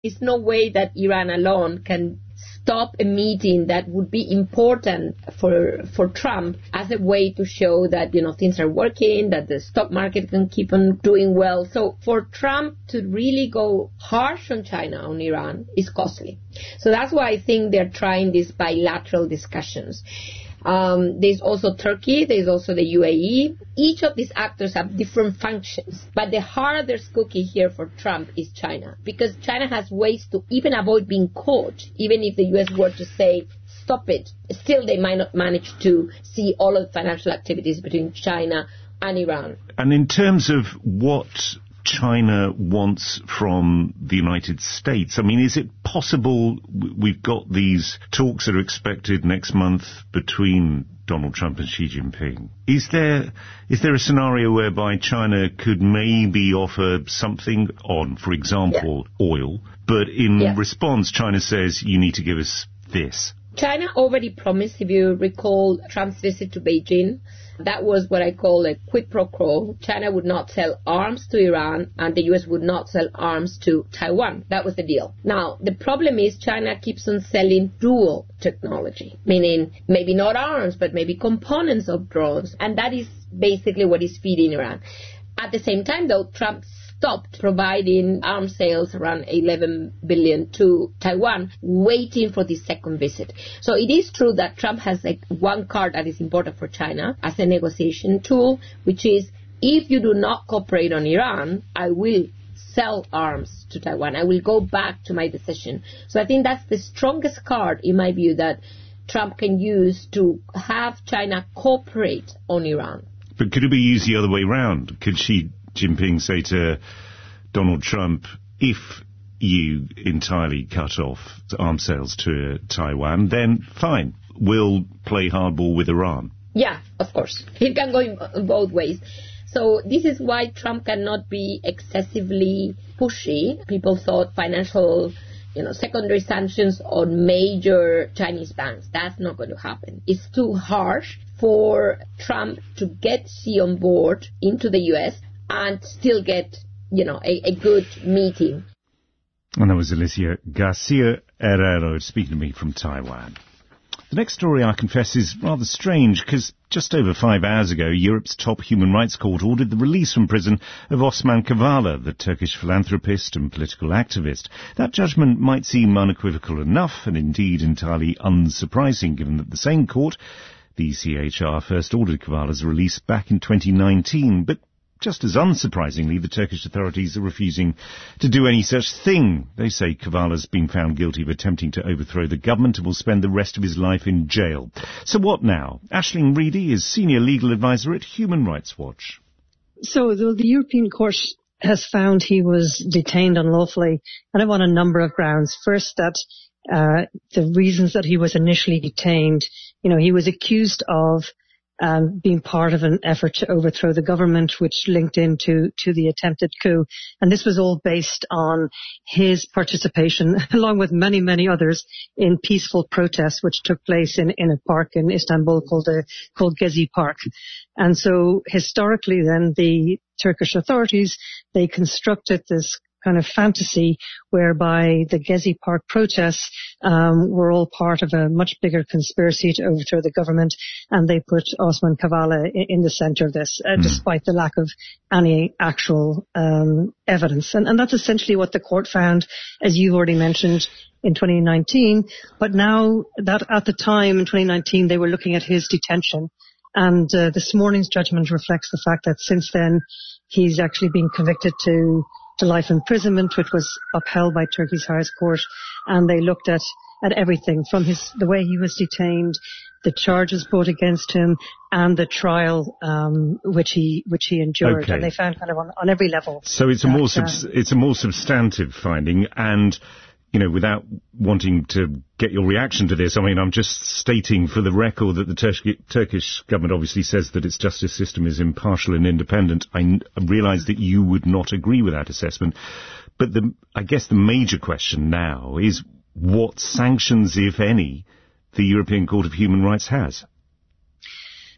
There's no way that Iran alone can stop a meeting that would be important for Trump as a way to show that, things are working, that the stock market can keep on doing well. So for Trump to really go harsh on China, on Iran, is costly. So that's why I think they're trying these bilateral discussions. There's also Turkey, there's also the UAE. Each of these actors have different functions. But the hardest cookie here for Trump is China, because China has ways to even avoid being caught. Even if the U.S. were to say, stop it, still they might not manage to see all of the financial activities between China and Iran. And in terms of what China wants from the United States, I mean, is it possible we've got these talks that are expected next month between Donald Trump and Xi Jinping? Is there a scenario whereby China could maybe offer something on, for example, oil, but in response China says, you need to give us this? China already promised, if you recall Trump's visit to Beijing, that was what I call a quid pro quo. China would not sell arms to Iran and the U.S. would not sell arms to Taiwan. That was the deal. Now, the problem is China keeps on selling dual technology, meaning maybe not arms, but maybe components of drones. And that is basically what is feeding Iran. At the same time, though, Trump stopped providing arms sales around $11 billion to Taiwan, waiting for the second visit. So it is true that Trump has one card that is important for China as a negotiation tool, which is, if you do not cooperate on Iran, I will sell arms to Taiwan. I will go back to my decision. So I think that's the strongest card, in my view, that Trump can use to have China cooperate on Iran. But could it be used the other way round? Could Xi Jinping say to Donald Trump, if you entirely cut off arms sales to Taiwan, then fine, we'll play hardball with Iran? Yeah, of course. It can go in both ways. So this is why Trump cannot be excessively pushy. People thought financial, secondary sanctions on major Chinese banks. That's not going to happen. It's too harsh for Trump to get Xi on board into the U.S. and still get, a good meeting. And that was Alicia Garcia Herrero speaking to me from Taiwan. The next story, I confess, is rather strange, because just over 5 hours ago, Europe's top human rights court ordered the release from prison of Osman Kavala, the Turkish philanthropist and political activist. That judgment might seem unequivocal enough, and indeed entirely unsurprising, given that the same court, the ECHR, first ordered Kavala's release back in 2019, but just as unsurprisingly, the Turkish authorities are refusing to do any such thing. They say Kavala's been found guilty of attempting to overthrow the government and will spend the rest of his life in jail. So what now? Aisling Reedy is Senior Legal Advisor at Human Rights Watch. So the European Court has found he was detained unlawfully, and on a number of grounds. First, that the reasons that he was initially detained, he was accused of being part of an effort to overthrow the government, which linked into the attempted coup. And this was all based on his participation, along with many, many others, in peaceful protests, which took place in a park in Istanbul called Gezi Park. And so historically then, the Turkish authorities, they constructed this kind of fantasy whereby the Gezi Park protests were all part of a much bigger conspiracy to overthrow the government, and they put Osman Kavala in the center of this, despite the lack of any actual evidence. And that's essentially what the court found, as you've already mentioned, in 2019. But now that at the time in 2019 they were looking at his detention, and this morning's judgment reflects the fact that since then he's actually been convicted to life imprisonment, which was upheld by Turkey's highest court, and they looked at everything from the way he was detained, the charges brought against him, and the trial which he endured. Okay. And they found kind of on every level. So it's a more substantive finding, and without wanting to get your reaction to this, I mean, I'm just stating for the record that the Turkish government obviously says that its justice system is impartial and independent. I realise that you would not agree with that assessment. But I guess the major question now is what sanctions, if any, the European Court of Human Rights has.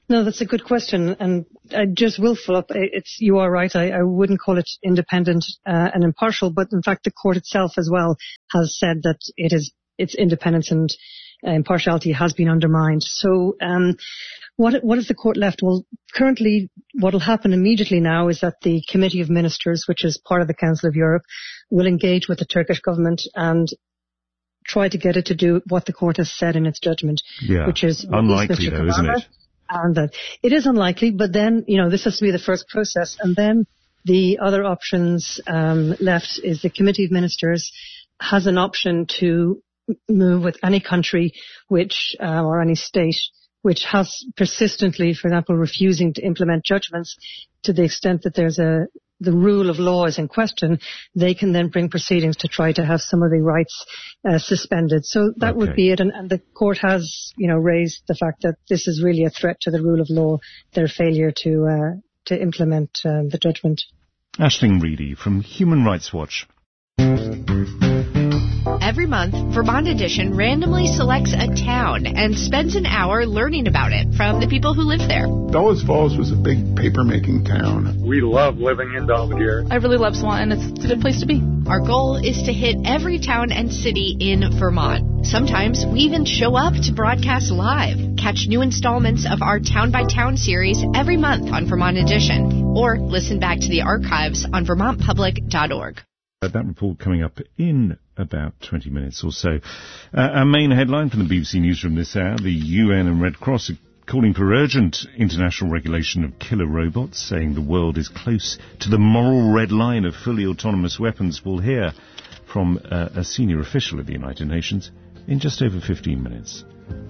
No, that's a good question, and I just will follow up. You are right. I wouldn't call it independent and impartial, but in fact, the court itself as well has said that its independence and impartiality has been undermined. So, what is the court left? Well, currently, what will happen immediately now is that the Committee of Ministers, which is part of the Council of Europe, will engage with the Turkish government and try to get it to do what the court has said in its judgment, which is unlikely, though, isn't it? And it is unlikely, but then, this has to be the first process. And then the other options left is the Committee of Ministers has an option to move with any country or any state which has persistently, for example, refusing to implement judgments to the extent that the rule of law is in question. They can then bring proceedings to try to have some of the rights suspended. So that would be it. And the court has, raised the fact that this is really a threat to the rule of law, their failure to implement the judgment. Aisling Reedy from Human Rights Watch. Every month, Vermont Edition randomly selects a town and spends an hour learning about it from the people who live there. Dulles Falls was a big paper-making town. We love living in Belvedere. I really love Swanton. It's a good place to be. Our goal is to hit every town and city in Vermont. Sometimes we even show up to broadcast live. Catch new installments of our Town by Town series every month on Vermont Edition, or listen back to the archives on vermontpublic.org. That report coming up in about 20 minutes or so. Our main headline from the BBC Newsroom this hour: the UN and Red Cross are calling for urgent international regulation of killer robots, saying the world is close to the moral red line of fully autonomous weapons. We'll hear from a senior official of the United Nations in just over 15 minutes.